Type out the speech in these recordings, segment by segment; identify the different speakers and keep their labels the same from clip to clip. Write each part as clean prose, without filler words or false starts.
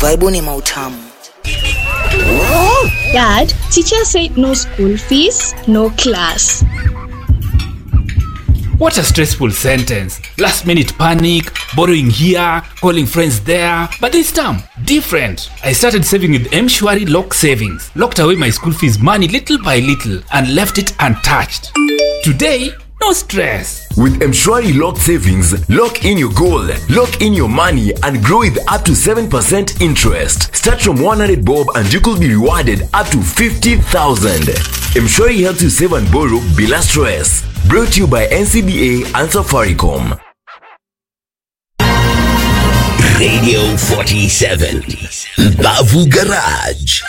Speaker 1: Vibe ni mautamu.
Speaker 2: Dad, teacher said no school fees, no class.
Speaker 3: What a stressful sentence. Last minute panic, borrowing here, calling friends there. But this time, different. I started saving with M-Shwari Lock Savings. Locked away my school fees money little by little and left it untouched. Today, no stress.
Speaker 4: With M-Shwari Lock Savings, lock in your goal, lock in your money and grow with up to 7% interest. Start from 100 bob and you could be rewarded up to 50,000. M-Shwari helps you save and borrow bila stress. Brought to you by NCBA and Safaricom.
Speaker 5: Radio 47 Bavu Garage.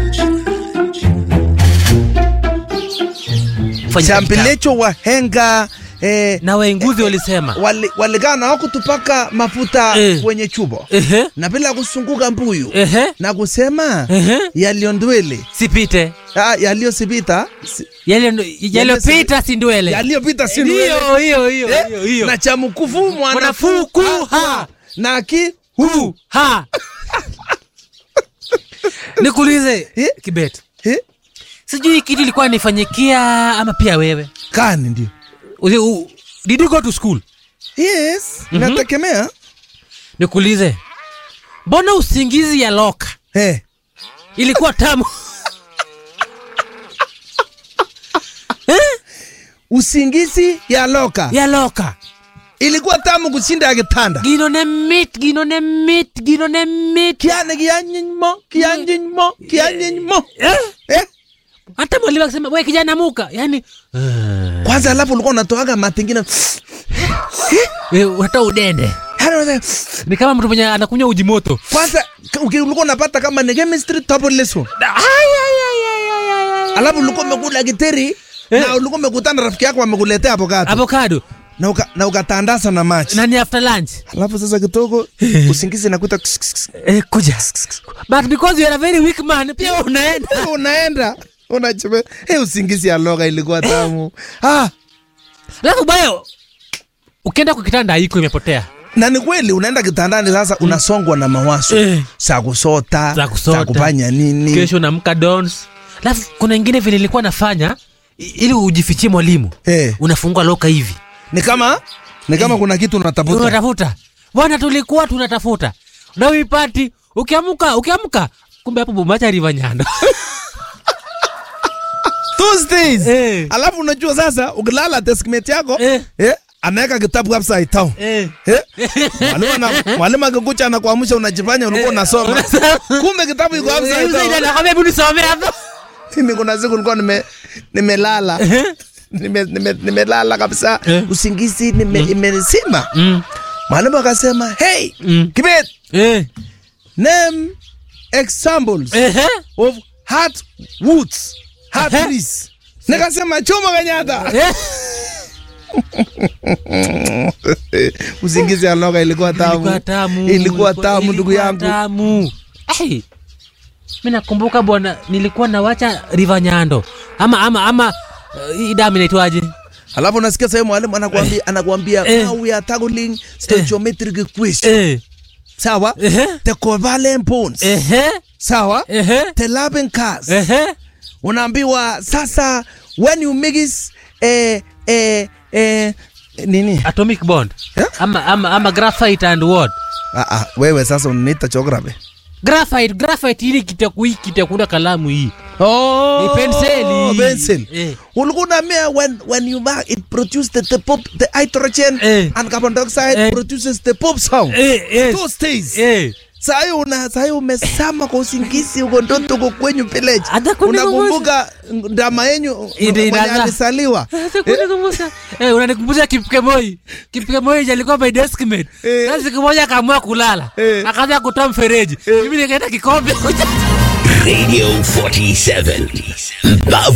Speaker 6: Champilecho wahenga
Speaker 7: na waenguzi walisema
Speaker 6: waligana hawakutupaka mafuta kwenye chubo na bila kusunguka mbuyu na kusema yaliondwele
Speaker 7: sipite
Speaker 6: yaliyosipita
Speaker 7: yaliyopita si ndwele
Speaker 6: yaliyopita si ndwele hiyo na cha mkufu mwanafuku ha na ki hu
Speaker 7: ha nikuulize Kibet sijui kitu ilikuwa nifanyikia ama pia wewe
Speaker 6: kani ndio
Speaker 7: did you go to school?
Speaker 6: Yes, nategemea.
Speaker 7: Nikuulize. Mbona usingizi ya loka? Ilikuwa tamu.
Speaker 6: Usingizi ya loka.
Speaker 7: Ya loka.
Speaker 6: Ilikuwa tamu kushinda ya kitanda.
Speaker 7: Ginone meat.
Speaker 6: Kianyinmo.
Speaker 7: Hata mwalimu akisema wewe kijana muka, yani
Speaker 6: kwanza alafu ulikuwa unatoaga matingina.
Speaker 7: Hata udende. Ni kama mtu mwenye anakunywa uji moto.
Speaker 6: Kwanza ulikuwa unapata kama ni chemistry double lesson. Alafu ulikuwa umekula giteri na ulikuwa umekutana rafiki yako amekuletea avocado. Na ukatandasa na maji.
Speaker 7: Na ni after lunch.
Speaker 6: Alafu sasa kitoko usingizi nakuta
Speaker 7: kuja. But because you are a very weak man, pia unaenda.
Speaker 6: Unachebe usingizi ya loga ilikuwa tamu.
Speaker 7: Alafu bayo ukienda kwa kitanda haiko imepotea.
Speaker 6: Na ni kweli unaenda kitandani sasa unasongwa na mawazo. Za kusota, za kufanya nini?
Speaker 7: Kesho naamka dons. Alafu kuna nyingine vile nilikuwa nafanya ili ujifichie mwalimu. Unafungua loka hivi.
Speaker 6: Ni kama kuna kitu unatafuta.
Speaker 7: Bwana tulikuwa tunatafuta. Na uipati ukiamka kumbe hapo Bomacha River Nyando.
Speaker 6: Tuesdays. Alafu unajua sasa ukilala deskmate yako anaweka kitabu upside down. Mwalimu akikucha anakuamsha unajifanya ulikuwa unasoma. Kumbe kitabu iko upside down.
Speaker 7: Anakwambia hebu nisome hapo.
Speaker 6: Mimi kuna siku nilikuwa nimelala. Nimelala kabisa. Usingizi imesima. Mwalimu akasema, "Hey, Kibet. Name examples of hardwoods." Trees. Nikasema choma Kenyatta. Usingizi ya loga ilikuwa tamu ndugu yangu.
Speaker 7: Mimi nakumbuka bwana nilikuwa nawacha River Nyando. Ama damu inaitwaje?
Speaker 6: Alafu nasikia sasa mwalimu anakuambia now we are tackling stoichiometric equation. Sawa? The covalent bonds. Sawa? The Laban-Cars. Unaambiwa sasa when you mix nini
Speaker 7: atomic bond ama graphite and what
Speaker 6: wewe sasa unaniita geography
Speaker 7: graphite ili kitakuna kalamu hii
Speaker 6: ni
Speaker 7: pencil
Speaker 6: ulikuwa when you mark it produces the hydrogen and carbon dioxide produces the pop sound those days Sayo umesama kwa usingizi uko ndoto uko kwenye village. Unakumbuka ndama yenyu alisaliwa.
Speaker 7: Unanikumbusha Kipkemoi alikuwa by deskmate. Sasa siku moja akaamua kulala. Akaanza kutoa mfereji. Mimi nikaenda kikombe.
Speaker 5: Radio 47